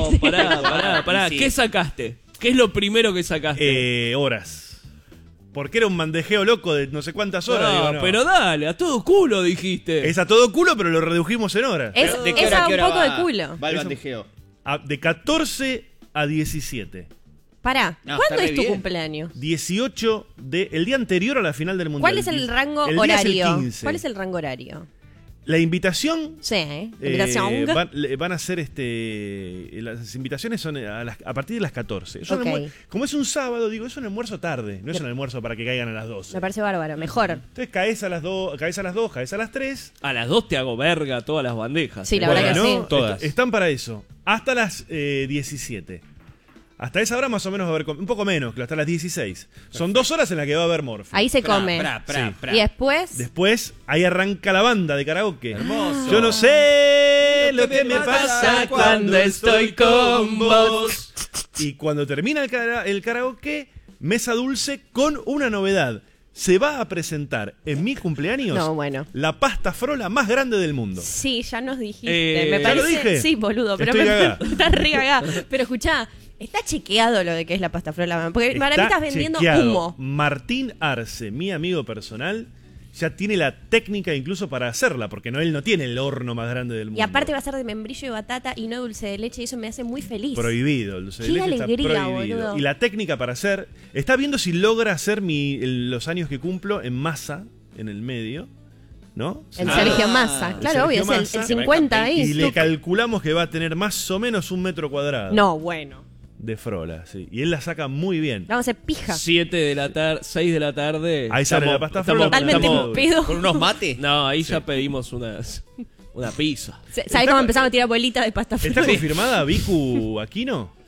No, pará. Sí. ¿Qué sacaste? ¿Qué es lo primero que sacaste? Horas. Porque era un bandejeo loco de no sé cuántas horas. No, digo, no. pero dale, a todo culo dijiste. Es a todo culo, pero lo redujimos en horas. ¿De qué Es hora a a qué un hora poco de va? culo. Va el Eso- bandejeo. De 14 a 17. Pará, No, ¿cuándo está es re tu bien. cumpleaños? 18 el día anterior a la final del Mundial. ¿Cuál es el rango el día horario? Es el 15. ¿Cuál es el rango horario? La invitación... Sí, invitación. van a ser las invitaciones son a partir de las 14. Es un Ok. como es un sábado, digo, es un almuerzo tarde, no es un almuerzo para que caigan a las 12. Me parece bárbaro, mejor. Entonces caes a las 2, caes a las 3. A las 2 te hago verga todas las bandejas. Sí, la verdad que sí. Todas. Están para eso. Hasta las 17. Hasta esa hora más o menos va a haber... Un poco menos, hasta las 16. Son 2 horas en las que va a haber Morphy. Ahí se come. Sí. Y después, Después, ahí arranca la banda de karaoke. Hermoso. Yo no sé lo que me pasa cuando estoy con vos. Y cuando termina el karaoke, Mesa Dulce con una novedad. Se va a presentar en mi cumpleaños No, bueno. la pasta frola más grande del mundo. sí, ya nos dijiste. Me ¿Ya lo parece. dije? Sí, boludo, pero Estoy gaga. está re gaga. Pero escuchá, está chequeado lo de que es la pasta frola. Porque para mí estás vendiendo chequeado. humo. Martín Arce, mi amigo personal, ya tiene la técnica incluso para hacerla, porque él no tiene el horno más grande del mundo. Y aparte va a ser de membrillo y batata y no dulce de leche y eso me hace muy feliz. Prohibido, el dulce de Qué leche está alegría, prohibido. boludo. Y la técnica para hacer, está viendo si logra hacer los años que cumplo en masa, en el medio, ¿no? El Sí. Sergio Massa. el Claro, obvio, Sergio es el Massa. 50 ahí. Y le calculamos que va a tener más o menos 1 metro cuadrado No, bueno. de frola, sí. Y él la saca muy bien. Vamos a hacer pija. 7 de la tarde, 6 de la tarde. Ahí sale la pasta frola. Totalmente estamos- pedo. ¿Con unos mates? No, ahí ya pedimos una pizza. ¿Sabes cómo empezamos a tirar bolitas de pasta ¿Está frola? confirmada Vicu Aquino?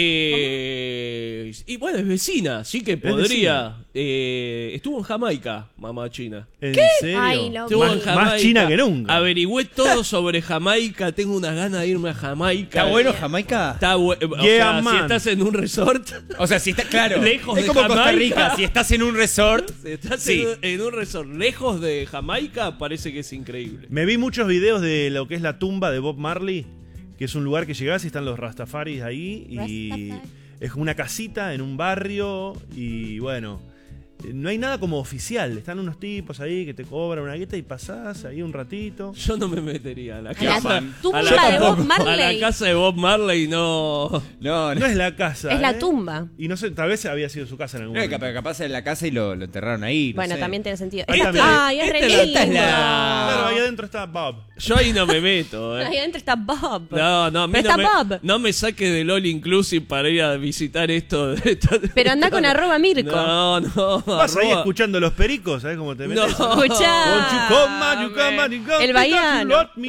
Y bueno, es vecina, sí que podría. Estuvo en Jamaica, mamá china. ¿En serio? Ay, no. Estuvo en Más Jamaica. china que nunca. Averigüé todo sobre Jamaica. Tengo unas ganas de irme a Jamaica. ¿Está bueno Jamaica? Está bueno. O Yeah, sea, si man. estás en un resort. O sea, si está claro. Lejos es de como Costa Jamaica. Rica. Si estás en un resort. Si estás Sí. en un resort lejos de Jamaica, parece que es increíble. Me vi muchos videos de lo que es la tumba de Bob Marley, que es un lugar que llegás y están los Rastafaris ahí y Rastafari. es una casita en un barrio y bueno, no hay nada como oficial. Están unos tipos ahí que te cobran una guita y pasás ahí un ratito. Yo no me metería a la A casa. la tumba a la- de Bob A la Marley. casa de Bob Marley no. No, No no. es la casa. Es la ¿eh? tumba. Y no sé, tal vez había sido su casa en algún No, momento. capaz en la casa y lo enterraron ahí. no Bueno, sé. también tiene sentido. Ahí Esta- también. Ay, es re Esta es linda. Claro, ahí adentro está Bob. Yo ahí no me meto, Ahí adentro está Bob. No, a mí Pero no está me, Bob. no me saque del All Inclusive para ir a visitar esto. Pero anda con @Mirko. No. Vas ahí arroba- escuchando los pericos, ¿sabes cómo te metes? No. Escuchá. Won't you come, you come, you come, El bahiano. you let me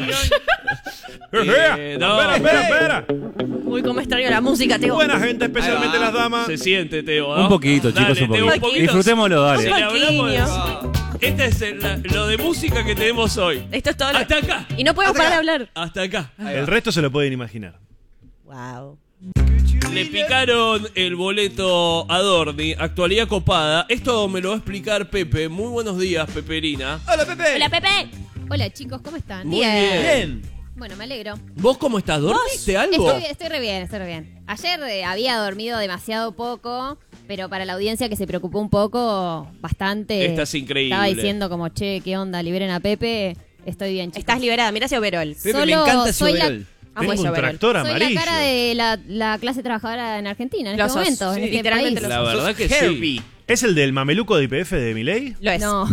in. No. Espera. Uy, cómo extraño la música, Teo. Buena gente, especialmente Ahí va. las damas. Se siente, Teo. ¿no? Un poquito, chicos, Dale, un Teo, poquito. poquito. Disfrutémoslo, dale. Si le hablamos de- Poquito. Este es lo de música que tenemos hoy. Esto es todo. Hasta acá. Y no podemos parar de hablar. Hasta acá. El resto se lo pueden imaginar. Wow. Le picaron el boleto a Dorni, actualidad copada. Esto me lo va a explicar Pepe. Muy buenos días, Peperina. ¡Hola, Pepe! Hola, Pepe. Hola chicos, ¿cómo están? Muy bien. Bien. Bueno, me alegro. ¿Vos cómo estás? ¿Dormiste algo? Estoy re bien, estoy re bien. Ayer había dormido demasiado poco, pero para la audiencia que se preocupó un poco, bastante. Estás increíble. Estaba diciendo como, che, ¿qué onda? Liberen a Pepe. Estoy bien, chicos. Estás liberada. Mirá ese overol. Pepe, me encanta ese soy overol. Amo Tengo ese un overol. tractor Soy amarillo. la cara de la clase trabajadora en Argentina en Lo este sos, momento, sí, en este literalmente país. lo La verdad que sí. Herbie. ¿Es el del mameluco de IPF de Milei? Lo es. No.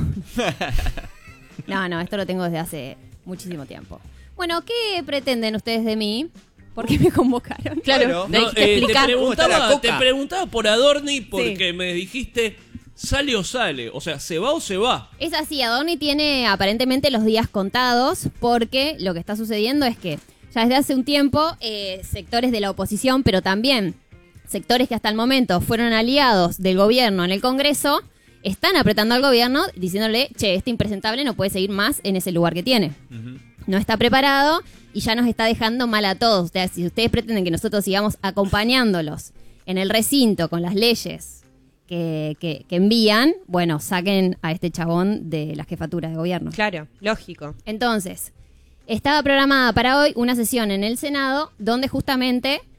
No, esto lo tengo desde hace muchísimo tiempo. Bueno, ¿qué pretenden ustedes de mí? ¿Por qué me convocaron? Claro. Bueno, Le No, dijiste te, explicar. ¿Cómo está la preguntaba, coca? te preguntaba por Adorni porque me dijiste, ¿sale o sale? O sea, ¿se va o se va? Es así, Adorni tiene aparentemente los días contados porque lo que está sucediendo es que ya desde hace un tiempo sectores de la oposición, pero también sectores que hasta el momento fueron aliados del gobierno en el Congreso, están apretando al gobierno diciéndole, che, este impresentable no puede seguir más en ese lugar que tiene. No está preparado y ya nos está dejando mal a todos. O sea, si ustedes pretenden que nosotros sigamos acompañándolos en el recinto con las leyes que envían, bueno, saquen a este chabón de la jefatura de gobierno. Claro, lógico. Entonces, estaba programada para hoy una sesión en el Senado donde justamente